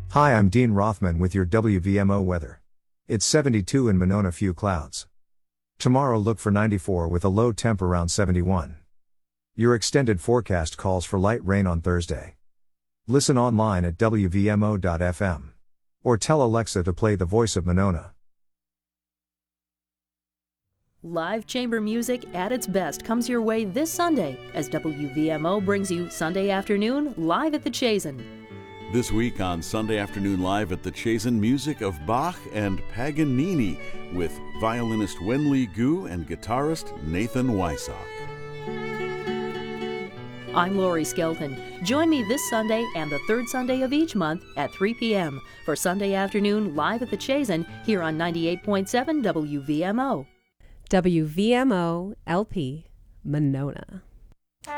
Hi, I'm Dean Rothman with your WVMO weather. It's 72 in Monona, few clouds. Tomorrow look for 94 with a low temp around 71. Your extended forecast calls for light rain on Thursday. Listen online at WVMO.fm. Or tell Alexa to play The Voice of Monona. Live chamber music at its best comes your way this Sunday as WVMO brings you Sunday Afternoon Live at the Chazen. This week on Sunday Afternoon Live at the Chazen, music of Bach and Paganini with violinist Wenli Gu and guitarist Nathan Weissock. I'm Lori Skelton. Join me this Sunday and the third Sunday of each month at 3 p.m. for Sunday Afternoon Live at the Chazen here on 98.7 WVMO. WVMO LP, Monona.